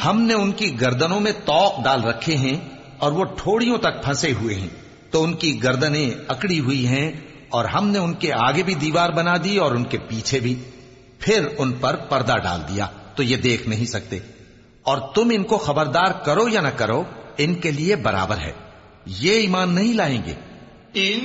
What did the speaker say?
हमने उनकी गर्दनों में तौक डाल रखे हैं और वो ठोड़ियों तक फंसे हुए हैं, तो उनकी गर्दनें अकड़ी हुई हैं, और हमने उनके आगे भी दीवार बना दी और उनके पीछे भी, फिर उन पर पर्दा डाल दिया तो ये देख नहीं सकते। और तुम इनको खबरदार करो या न करो, इनके लिए बराबर है, ये ईमान नहीं लाएंगे।